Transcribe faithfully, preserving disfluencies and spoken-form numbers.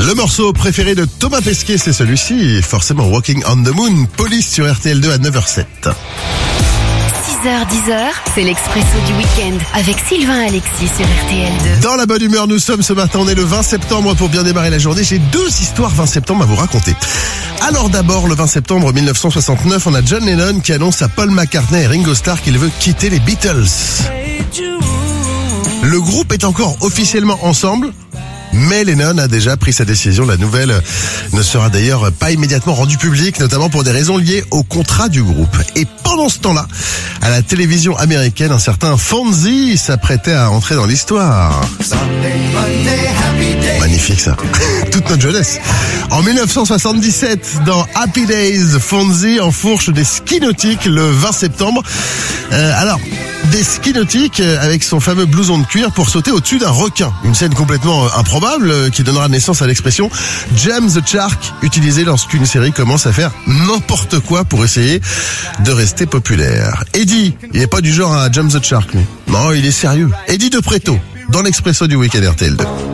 Le morceau préféré de Thomas Pesquet, c'est celui-ci, forcément Walking on the Moon, Police sur R T L deux à neuf heures zéro sept. six heures dix heures, c'est l'Expresso du week-end avec Sylvain Alexis sur R T L deux. Dans la bonne humeur, nous sommes ce matin, on est le vingt septembre pour bien démarrer la journée. J'ai deux histoires vingt septembre à vous raconter. Alors d'abord, le vingt septembre mille neuf cent soixante-neuf, on a John Lennon qui annonce à Paul McCartney et Ringo Starr qu'il veut quitter les Beatles. Le groupe est encore officiellement ensemble, mais Lennon a déjà pris sa décision. La nouvelle ne sera d'ailleurs pas immédiatement rendue publique, notamment pour des raisons liées au contrat du groupe. Et pendant ce temps-là, à la télévision américaine, un certain Fonzie s'apprêtait à entrer dans l'histoire. Magnifique ça. Toute notre jeunesse. En mille neuf cent soixante-dix-sept, dans Happy Days, Fonzie enfourche des skis nautiques le vingt septembre. Euh, alors, des skis nautiques avec son fameux blouson de cuir pour sauter au-dessus d'un requin. Une scène complètement improbable qui donnera naissance à l'expression James the Shark, utilisée lorsqu'une série commence à faire n'importe quoi pour essayer de rester populaire. Eddie, il n'est pas du genre à James the Shark, lui. Non, il est sérieux. Eddie de Préto, dans l'Expresso du week-end R T L deux.